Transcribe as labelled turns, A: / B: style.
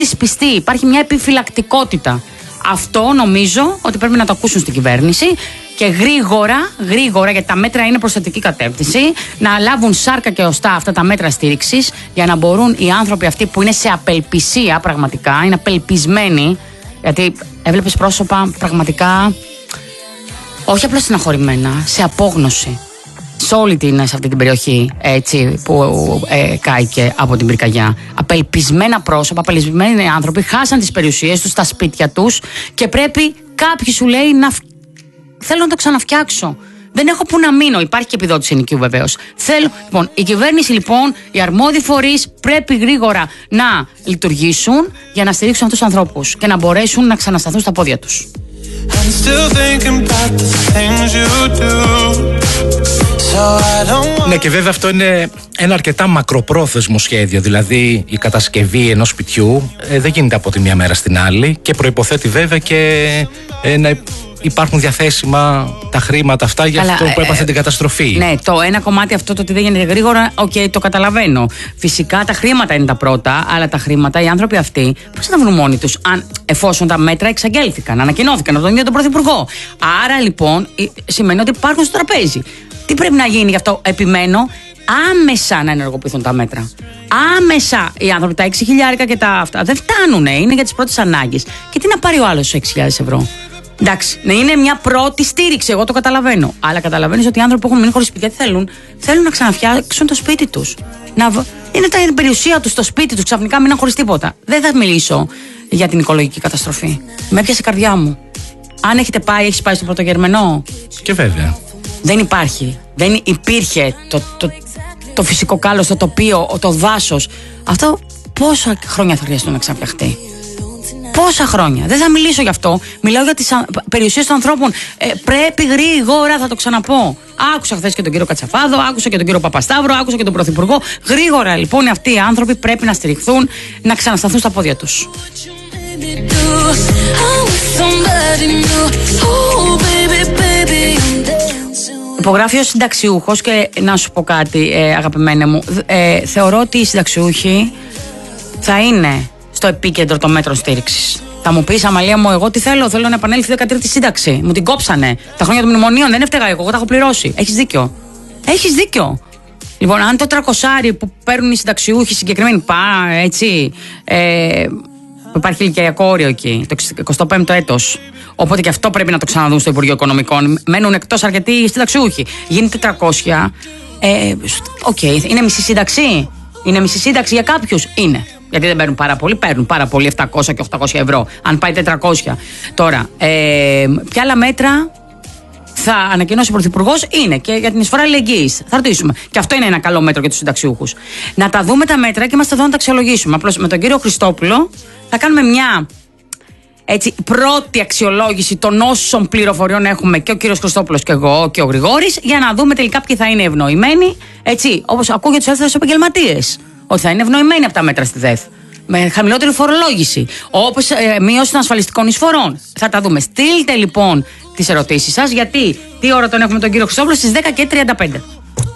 A: δυσπιστεί, υπάρχει μια επιφυλακτικότητα. Αυτό νομίζω ότι πρέπει να το ακούσουν στην κυβέρνηση και γρήγορα, γιατί τα μέτρα είναι προς θετική κατεύθυνση, να λάβουν σάρκα και οστά αυτά τα μέτρα στήριξης για να μπορούν οι άνθρωποι αυτοί που είναι σε απελπισία πραγματικά, είναι απελπισμένοι, γιατί έβλεπες πρόσωπα πραγματικά όχι απλώς στεναχωρημένα, σε απόγνωση. Σε αυτή την περιοχή, έτσι, που κάηκε από την πυρκαγιά. Απελπισμένα πρόσωπα, απελπισμένοι άνθρωποι χάσαν τις περιουσίες τους, τα σπίτια τους και πρέπει κάποιοι, σου λέει, θέλω να το ξαναφτιάξω. Δεν έχω που να μείνω. Υπάρχει και επιδότηση ενοικίου βεβαίως. Λοιπόν, η κυβέρνηση, λοιπόν, οι αρμόδιοι φορείς πρέπει γρήγορα να λειτουργήσουν για να στηρίξουν αυτούς τους ανθρώπους και να μπορέσουν να ξανασταθούν στα πόδια τους.
B: Ναι, και βέβαια αυτό είναι ένα αρκετά μακροπρόθεσμο σχέδιο. Δηλαδή η κατασκευή ενός σπιτιού δεν γίνεται από τη μία μέρα στην άλλη και προϋποθέτει βέβαια και να υπάρχουν διαθέσιμα τα χρήματα αυτά για αυτό που έπαθε την καταστροφή. Ναι,
A: το ένα κομμάτι αυτό το ότι δεν γίνεται γρήγορα, το καταλαβαίνω. Φυσικά τα χρήματα είναι τα πρώτα, αλλά τα χρήματα οι άνθρωποι αυτοί πώς θα τα βρουν μόνοι τους, εφόσον τα μέτρα εξαγγέλθηκαν, ανακοινώθηκαν από τον ίδιο τον Πρωθυπουργό. Άρα λοιπόν σημαίνει ότι υπάρχουν στο τραπέζι. Τι πρέπει να γίνει γι' αυτό, επιμένω, άμεσα να ενεργοποιηθούν τα μέτρα. Άμεσα οι άνθρωποι, τα 6.000 και τα αυτά δεν φτάνουν, είναι για τις πρώτες ανάγκες. Και τι να πάρει ο άλλος 6.000 ευρώ. Εντάξει, είναι μια πρώτη στήριξη, εγώ το καταλαβαίνω. Αλλά καταλαβαίνεις ότι οι άνθρωποι που έχουν μείνει χωρίς σπίτια τι θέλουν να ξαναφτιάξουν το σπίτι τους. Είναι η περιουσία τους, το σπίτι τους, ξαφνικά μείναν χωρίς τίποτα. Δεν θα μιλήσω για την οικολογική καταστροφή. Με έπιασε η καρδιά μου. Αν έχεις πάει στο Πρωτογερμενό.
B: Και βέβαια.
A: Δεν υπάρχει. Δεν υπήρχε το φυσικό κάλος, το τοπίο, το δάσος. Αυτό πόσα χρόνια θα χρειαστούν να ξαναφτιαχτεί. Πόσα χρόνια. Δεν θα μιλήσω γι' αυτό. Μιλάω για τις περιουσίες των ανθρώπων. Πρέπει γρήγορα, θα το ξαναπώ. Άκουσα χθες και τον κύριο Κατσαφάδο, άκουσα και τον κύριο Παπασταύρο, άκουσα και τον Πρωθυπουργό. Γρήγορα λοιπόν αυτοί οι άνθρωποι πρέπει να στηριχθούν, να ξανασταθούν στα πόδια τους. Υπογράφει ο συνταξιούχος και να σου πω κάτι, αγαπημένε μου. Θεωρώ ότι οι συνταξιούχοι θα είναι στο επίκεντρο των μέτρων στήριξης. Θα μου πεις, Αμαλία μου, εγώ τι θέλω να επανέλθει η 13η σύνταξη. Μου την κόψανε. Τα χρόνια των μνημονίων δεν έφταιγα εγώ τα έχω πληρώσει. Έχεις δίκιο. Λοιπόν, αν το 300 που παίρνουν οι συνταξιούχοι συγκεκριμένοι, έτσι, που υπάρχει ηλικιακό όριο εκεί, το 25ο έτος. Οπότε και αυτό πρέπει να το ξαναδούν στο Υπουργείο Οικονομικών. Μένουν εκτός αρκετοί συνταξιούχοι. Γίνεται 300. Είναι μισή σύνταξη. Είναι μισή σύνταξη για κάποιους. Είναι. Γιατί δεν παίρνουν πάρα πολύ. Παίρνουν πάρα πολύ 700 και 800 ευρώ. Αν πάει 400. Τώρα, ποια άλλα μέτρα θα ανακοινώσει ο Πρωθυπουργός? Είναι και για την εισφορά αλληλεγγύης. Θα ρωτήσουμε. Και αυτό είναι ένα καλό μέτρο για τους συνταξιούχους. Να τα δούμε τα μέτρα και είμαστε εδώ να τα αξιολογήσουμε. Απλώς με τον κύριο Χριστόπουλο θα κάνουμε μια πρώτη αξιολόγηση των όσων πληροφοριών έχουμε και ο κύριος Χριστόπουλος και εγώ και ο Γρηγόρης, για να δούμε τελικά ποιοι θα είναι ευνοημένοι. Έτσι, όπως ακούω για τους ελεύθερους επαγγελματίες, ότι θα είναι ευνοημένοι από τα μέτρα στη ΔΕΘ. Με χαμηλότερη φορολόγηση, όπως μείωση των ασφαλιστικών εισφορών. Θα τα δούμε. Στείλτε λοιπόν τις ερωτήσεις σας, γιατί τι ώρα τον έχουμε τον κύριο Χριστόπουλο? Στις 10:35.